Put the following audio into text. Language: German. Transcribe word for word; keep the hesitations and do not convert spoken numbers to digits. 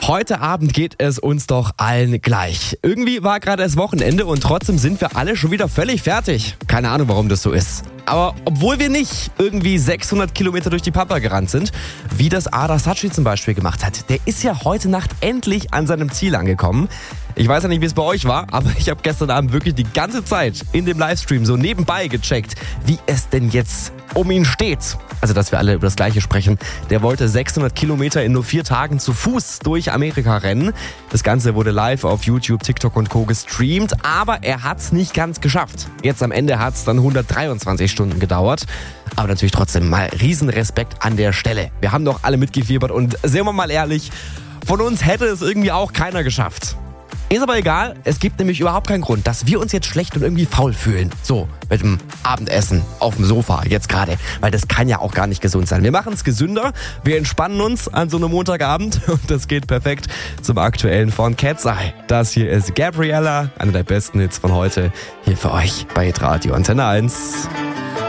Heute Abend geht es uns doch allen gleich. Irgendwie war gerade das Wochenende und trotzdem sind wir alle schon wieder völlig fertig. Keine Ahnung, warum das so ist. Aber obwohl wir nicht irgendwie sechshundert Kilometer durch die Pampa gerannt sind, wie das Ada Saci zum Beispiel gemacht hat, der ist ja heute Nacht endlich an seinem Ziel angekommen. Ich weiß ja nicht, wie es bei euch war, aber ich habe gestern Abend wirklich die ganze Zeit in dem Livestream so nebenbei gecheckt, wie es denn jetzt um ihn steht. Also, dass wir alle über das Gleiche sprechen. Der wollte sechshundert Kilometer in nur vier Tagen zu Fuß durch Amerika rennen. Das Ganze wurde live auf YouTube, TikTok und Co. gestreamt, aber er hat es nicht ganz geschafft. Jetzt am Ende hat es dann hundertdreiundzwanzig Stunden gedauert. Aber natürlich trotzdem mal Riesenrespekt an der Stelle. Wir haben doch alle mitgefiebert und sind wir mal ehrlich, von uns hätte es irgendwie auch keiner geschafft. Ist aber egal, es gibt nämlich überhaupt keinen Grund, dass wir uns jetzt schlecht und irgendwie faul fühlen. So, mit dem Abendessen auf dem Sofa jetzt gerade. Weil das kann ja auch gar nicht gesund sein. Wir machen es gesünder, wir entspannen uns an so einem Montagabend und das geht perfekt zum Aktuellen von Cat's Eye. Das hier ist Gabriella, einer der besten Hits von heute, hier für euch bei Radio Antenne eins.